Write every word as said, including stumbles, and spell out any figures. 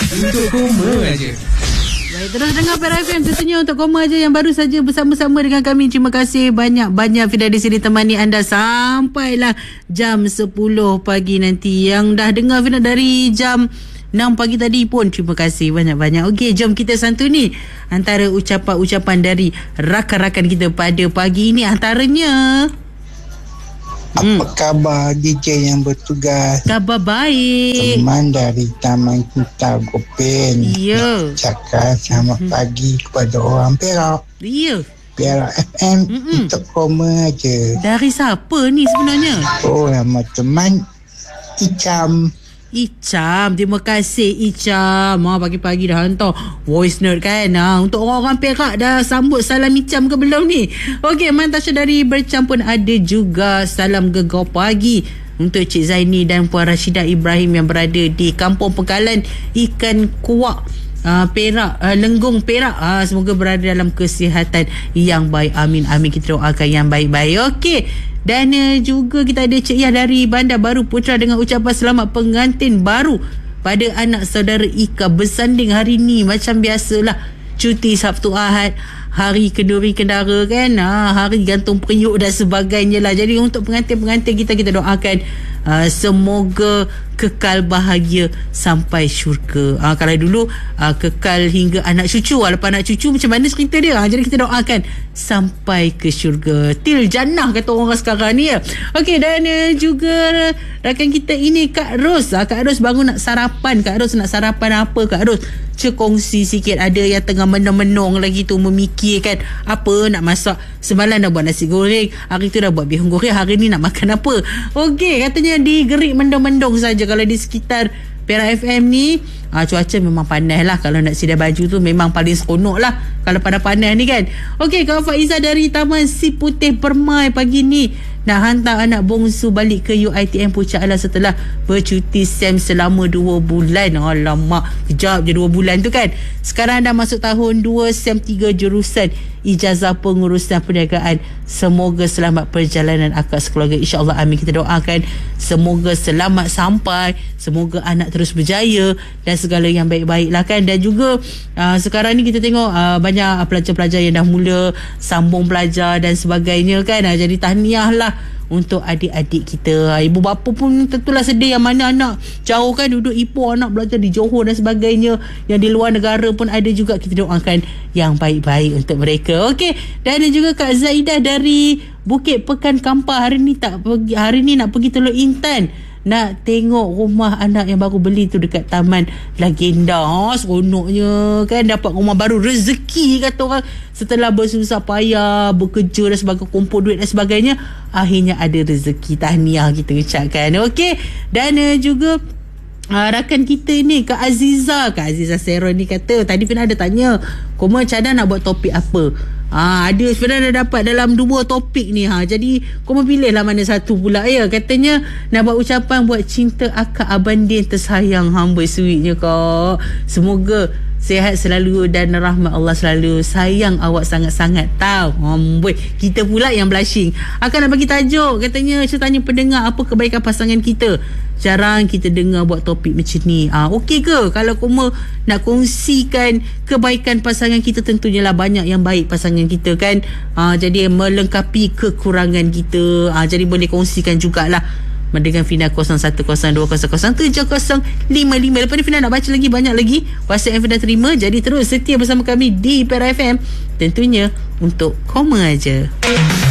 Untuk koma aja. Baik, terus dengar Perak F M tentunya untuk koma aja yang baru saja bersama-sama dengan kami. Terima kasih banyak-banyak Fida di sini temani anda sampailah jam sepuluh pagi nanti. Yang dah dengar Fida dari jam enam pagi tadi pun terima kasih banyak-banyak. Okey, jom kita santuni antara ucapan-ucapan dari rakan-rakan kita pada pagi ini. Antaranya, apa hmm. khabar D J yang bertugas? Khabar baik. Teman dari Taman Cinta Gopen. Ya. Cakap selamat hmm. pagi kepada orang Perak. Ya. Perak F M Mm-mm. untuk koma aja. Dari siapa ni sebenarnya? Oh, nama teman Icam. Icam, terima kasih Icam. Ha, pagi-pagi dah hantar voice note kan. Ha, untuk orang-orang Perak dah sambut salam Icam ke belum ni? Okey, Mantasha dari Bercam pun ada juga salam gegar pagi untuk Cik Zaini dan Puan Rashidah Ibrahim yang berada di Kampung Pengkalan Ikan Kuak, uh, Perak, uh, Lenggung Perak. Uh, semoga berada dalam kesihatan yang baik. Amin, amin. Kita doakan yang baik-baik. Okey. Dan uh, juga kita ada Cik Yah dari Bandar Baru Putra dengan ucapan selamat pengantin baru pada anak saudara Ika bersanding hari ni. Macam biasalah, cuti Sabtu Ahad, hari kenduri kendara kan, ha, hari gantung periuk dan sebagainya lah. Jadi untuk pengantin-pengantin kita, kita doakan uh, semoga kekal bahagia sampai syurga. Ha, kalau dulu uh, kekal hingga anak cucu, lepas anak cucu macam mana cerita dia? Ha, jadi kita doakan sampai ke syurga. Til jannah kata orang sekarang ni ya. Okey, dan uh, juga rakan kita ini Kak Ros. Ha, Kak Ros baru nak sarapan. Kak Ros nak sarapan apa Kak Ros? Cekongsi sikit. Ada yang tengah menong-menong lagi tu memikirkan apa nak masak. Semalam dah buat nasi goreng, hari tu dah buat bihun goreng, hari ni nak makan apa. Okey, katanya digerik mendong-mendong saja. Kalau di sekitar Perak F M ni, ah, cuaca memang panas lah. Kalau nak sedia baju tu memang paling seronok lah kalau pada panas ni kan. Okey, Kak Faiza dari Taman Si Putih Permai pagi ni nak hantar anak bongsu balik ke U I T M Puncak Alam setelah bercuti SEM selama dua bulan. Alamak, kejap je dua bulan tu kan. Sekarang dah masuk tahun dua SEM tiga jurusan ijazah pengurusan perniagaan. Semoga selamat perjalanan akad sekeluarga, insyaAllah, amin. Kita doakan semoga selamat sampai, semoga anak terus berjaya dan segala yang baik-baik lah kan. Dan juga uh, sekarang ni kita tengok uh, banyak pelajar-pelajar yang dah mula sambung belajar dan sebagainya kan. uh, Jadi tahniah lah untuk adik-adik kita. Ibu bapa pun tentulah sedih, yang mana anak jauh kan, duduk Ipoh, anak belajar di Johor dan sebagainya, yang di luar negara pun ada juga. Kita doakan yang baik-baik untuk mereka. Okey, dan juga Kak Zaidah dari Bukit Pekan Kampar hari ni tak pergi, hari ni nak pergi Teluk Intan, nak tengok rumah anak yang baru beli tu dekat Taman Legenda. Ha, seronoknya kan, dapat rumah baru, rezeki kata orang. Setelah bersusah payah bekerja dan sebagainya, kumpul duit dan sebagainya, akhirnya ada rezeki. Tahniah kita ucapkan. Okey, dan uh, juga uh, rakan kita ni Kak Aziza, Kak Aziza Seron ni kata, tadi pernah ada tanya, Koma cadang nak buat topik apa? Ha, ada sebenarnya dah dapat dalam dua topik ni. Ha, jadi kau pilih lah mana satu pula ya. Katanya nak buat ucapan buat cinta akak Abang Din tersayang hamba, sweetnya kak. Semoga sihat selalu dan rahmat Allah selalu. Sayang awak sangat-sangat tau. Amboi, kita pula yang blushing. Akan nak bagi tajuk, katanya saya tanya pendengar apa kebaikan pasangan kita. Jarang kita dengar buat topik macam ni. Ah, okey ke kalau Koma nak kongsikan kebaikan pasangan kita? Tentunya lah banyak yang baik pasangan kita kan. Ah, jadi melengkapi kekurangan kita. Ah, jadi boleh kongsikan jugalah dengan Fina kosong satu kosong dua kosong kosong tujuh kosong lima lima. Lepas ni Fina nak baca lagi banyak lagi WhatsApp yang Fina terima. Jadi terus setia bersama kami di Perak F M, tentunya untuk Koma aja.